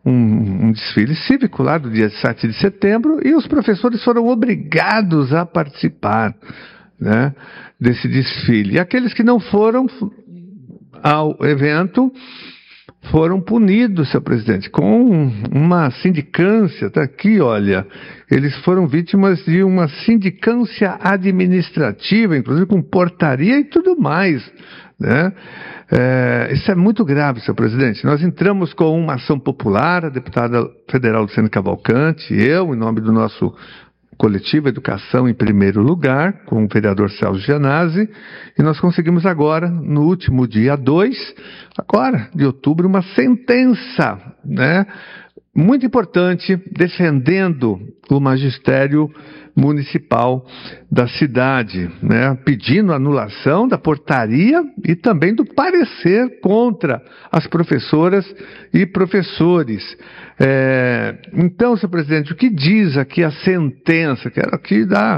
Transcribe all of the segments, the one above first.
um desfile cívico lá do dia 7 de setembro, e os professores foram obrigados a participar, né, desse desfile. E aqueles que não foram ao evento foram punidos, senhor presidente, com uma sindicância. Está aqui, olha, eles foram vítimas de uma sindicância administrativa, inclusive com portaria e tudo mais, né? Isso é muito grave, senhor presidente. Nós entramos com uma ação popular, a deputada federal Luciane Cavalcante, eu, em nome do nosso coletivo Educação em Primeiro Lugar, com o vereador Celso Gianazzi, e nós conseguimos agora, no último dia 2, agora, de outubro, uma sentença, né, muito importante, defendendo o magistério municipal da cidade, né, pedindo anulação da portaria e também do parecer contra as professoras e professores. Então, senhor presidente, o que diz aqui a sentença? Quero aqui dar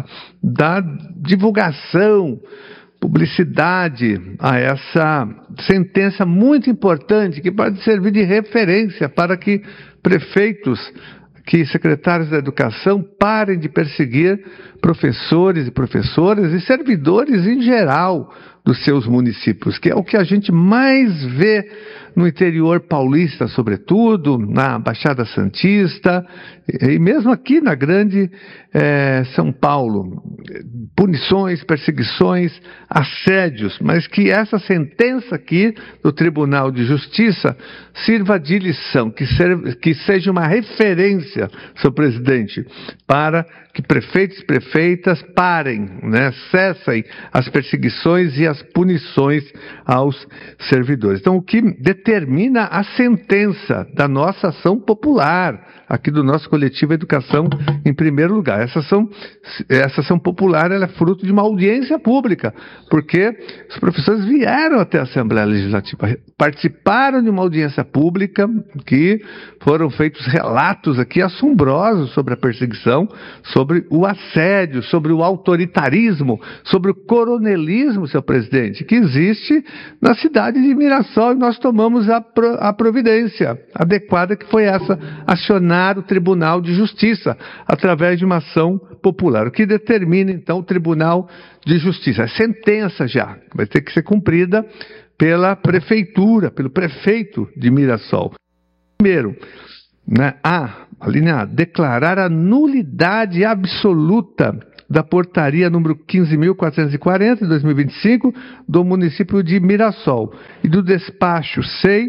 divulgação, publicidade a essa sentença muito importante, que pode servir de referência para que prefeitos, que secretários da educação parem de perseguir professores e professoras e servidores em geral dos seus municípios, que é o que a gente mais vê no interior paulista, sobretudo, na Baixada Santista, e mesmo aqui na grande São Paulo. Punições, perseguições, assédios, mas que essa sentença aqui do Tribunal de Justiça sirva de lição, que seja uma referência, senhor presidente, para que prefeitos e prefeitas parem, né, cessem as perseguições e as punições aos servidores. Então, o que determina a sentença da nossa ação popular, aqui do nosso coletivo Educação em Primeiro Lugar. Essa ação popular, ela é fruto de uma audiência pública, porque os professores vieram até a Assembleia Legislativa, participaram de uma audiência pública, que foram feitos relatos aqui assombrosos sobre a perseguição, sobre o assédio, sobre o autoritarismo, sobre o coronelismo, senhor presidente, que existe na cidade de Mirassol, e nós tomamos a providência adequada, que foi essa: acionar o Tribunal de Justiça através de uma ação popular. O que determina, então, o Tribunal de Justiça? A sentença já vai ter que ser cumprida pela prefeitura, pelo prefeito de Mirassol. Primeiro, né, a linha A, declarar a nulidade absoluta da portaria número 15.440 de 2025 do município de Mirassol e do despacho SEI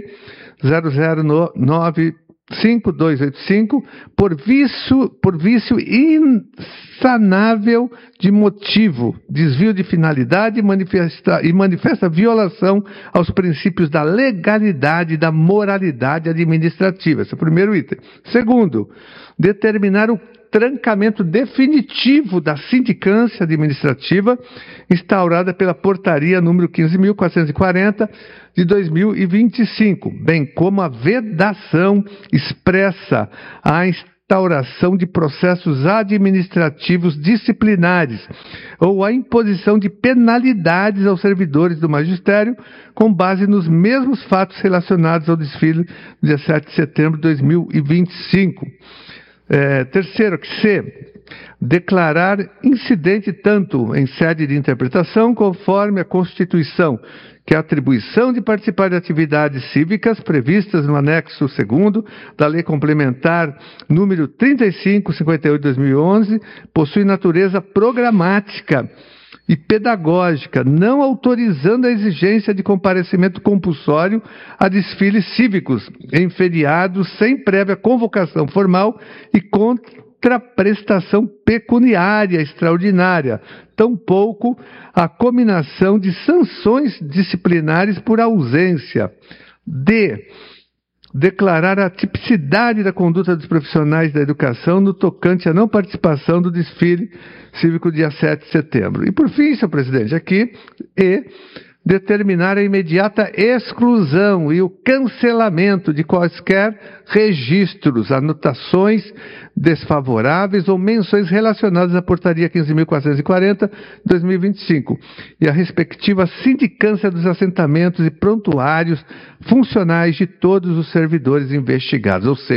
0095285 por vício insanável de motivo, desvio de finalidade e manifesta violação aos princípios da legalidade e da moralidade administrativa. Esse é o primeiro item. Segundo, determinar o trancamento definitivo da sindicância administrativa instaurada pela portaria número 15.440 de 2025, bem como a vedação expressa à instauração de processos administrativos disciplinares ou a imposição de penalidades aos servidores do magistério com base nos mesmos fatos relacionados ao desfile do dia 7 de setembro de 2025. Terceiro, que C, declarar incidente tanto em sede de interpretação conforme a Constituição, que a atribuição de participar de atividades cívicas previstas no anexo 2º da Lei Complementar número 3558 de 2011 possui natureza programática e pedagógica, não autorizando a exigência de comparecimento compulsório a desfiles cívicos em feriados sem prévia convocação formal e contraprestação pecuniária extraordinária, tampouco a cominação de sanções disciplinares por ausência. D, declarar a tipicidade da conduta dos profissionais da educação no tocante à não participação do desfile cívico dia 7 de setembro. E por fim, senhor presidente, aqui, determinar a imediata exclusão e o cancelamento de quaisquer registros, anotações desfavoráveis ou menções relacionadas à portaria 15.440 de 2025 e a respectiva sindicância dos assentamentos e prontuários funcionais de todos os servidores investigados, ou seja,